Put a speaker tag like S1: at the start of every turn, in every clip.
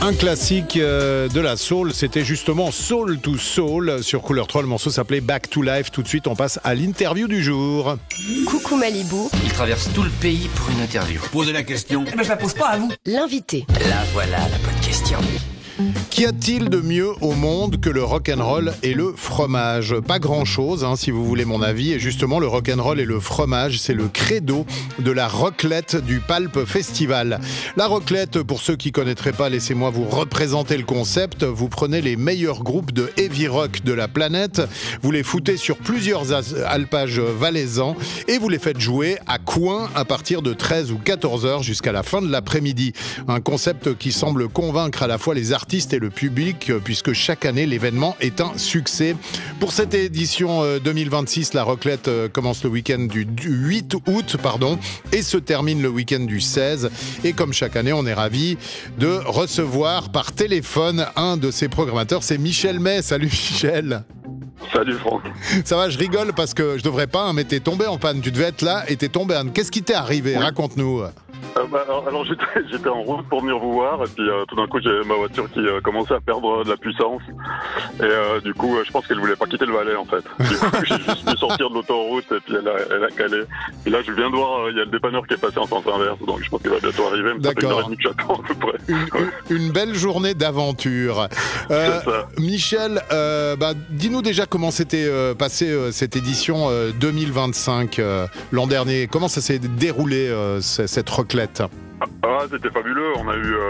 S1: Un classique de la soul, c'était justement Soul to Soul sur Couleur 3. Le morceau s'appelait Back to Life. Tout de suite, on passe à l'interview du jour.
S2: Coucou Malibu.
S3: Il traverse tout le pays pour une interview.
S4: Posez la question.
S3: Eh ben, je la pose pas à vous.
S2: L'invité.
S3: Là, voilà la bonne question.
S1: Qu'y a-t-il de mieux au monde que le rock'n'roll et le fromage ? Pas grand-chose, si vous voulez mon avis. Et justement, le rock'n'roll et le fromage, c'est le credo de la roclette du Pulp Festival. La roclette, pour ceux qui ne connaîtraient pas, laissez-moi vous représenter le concept. Vous prenez les meilleurs groupes de heavy rock de la planète, vous les foutez sur plusieurs alpages valaisans et vous les faites jouer à coin à partir de 13 ou 14 heures jusqu'à la fin de l'après-midi. Un concept qui semble convaincre à la fois les artistes et le public, puisque chaque année l'événement est un succès. Pour cette édition 2026, la raclette commence le week-end du 8 août et se termine le week-end du 16. Et comme chaque année, on est ravis de recevoir par téléphone un de ses programmateurs, c'est Michel May. Salut Michel.
S5: Salut Franck.
S1: Ça va, je rigole parce que je devrais pas, mais t'es tombé en panne. Tu devais être là et t'es tombé en panne. Qu'est-ce qui t'est arrivé ? Raconte-nous.
S5: Alors j'étais en route pour venir vous voir et puis tout d'un coup j'ai ma voiture qui commençait à perdre de la puissance et du coup je pense qu'elle voulait pas quitter le Valais en fait. Du coup j'ai juste pu sortir de l'autoroute et puis elle a calé. Et là je viens de voir, il y a le dépanneur qui est passé en sens inverse, donc je pense qu'il va bientôt arriver. Mais
S1: d'accord.
S5: Ça fait 1h30 que j'attends à peu près.
S1: Une belle journée d'aventure. Michel, dis-nous déjà comment s'était passée cette édition 2025 l'an dernier. Comment ça s'est déroulé cette raclette ?
S5: C'était fabuleux. On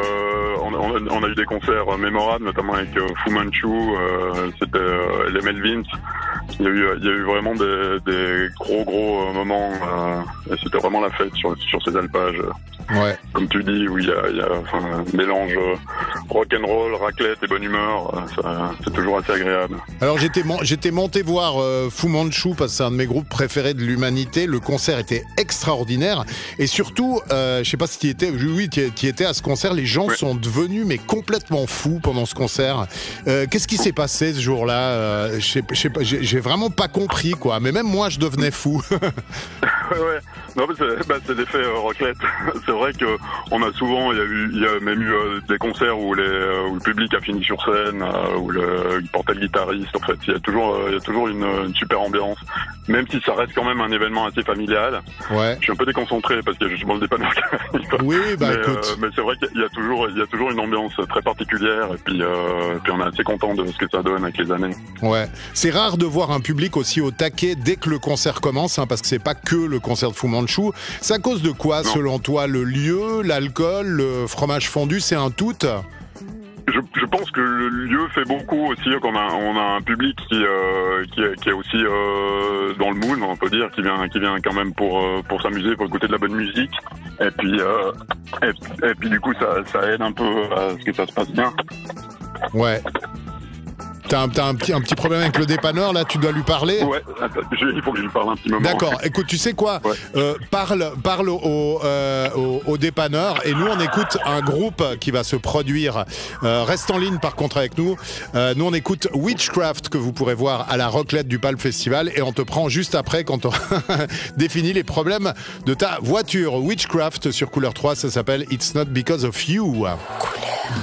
S5: a eu des concerts mémorables, notamment avec Fu Manchu, c'était les Melvins. Il y a eu vraiment des gros moments et c'était vraiment la fête sur ces alpages.
S1: Ouais.
S5: Comme tu dis, où il y a un mélange rock'n'roll, raclette et bonne humeur. C'est toujours assez agréable.
S1: Alors j'étais monté voir Fu Manchu parce que c'est un de mes groupes préférés de l'humanité. Le concert était extraordinaire et surtout, je sais pas si tu étais à ce concert. Les gens sont devenus mais complètement fous pendant ce concert. Qu'est-ce qui s'est passé ce jour-là ? J'ai vraiment pas compris quoi. Mais même moi je devenais fou.
S5: Ouais. Non mais c'est l'effet raclette. C'est vrai que on a souvent, il y a même eu des concerts où le public a fini sur scène, où il portait le guitariste. En fait, il y a toujours une super ambiance, même si ça reste quand même un événement assez familial. Ouais. Je suis un peu déconcentré parce qu'il y a justement le dépanneur qui arrive.
S1: Oui, écoute.
S5: Mais c'est vrai qu'il y a toujours une ambiance très particulière et puis on est assez content de ce que ça donne avec les années. Ouais.
S1: C'est rare de voir un public aussi au taquet dès que le concert commence, parce que c'est pas que le concert de Fu Manchu. C'est à cause de quoi, selon toi ? Le lieu, l'alcool, le fromage fondu, c'est un tout ?
S5: Je pense que le lieu fait beaucoup aussi, qu'on a un public qui est aussi dans le mood, on peut dire, qui vient quand même pour s'amuser, pour écouter de la bonne musique. Et puis du coup ça aide un peu à ce que ça se passe bien. Ouais.
S1: T'as un petit problème avec le dépanneur, là, tu dois lui parler ?
S5: Ouais, il faut que je lui parle un petit moment.
S1: D'accord, écoute, tu sais quoi ? Parle au dépanneur et nous on écoute un groupe qui va se produire. Reste en ligne par contre avec nous. Nous on écoute Witchcraft que vous pourrez voir à la raclette du Pulp Festival et on te prend juste après quand on définit les problèmes de ta voiture. Witchcraft sur Couleur 3, ça s'appelle It's Not Because of You.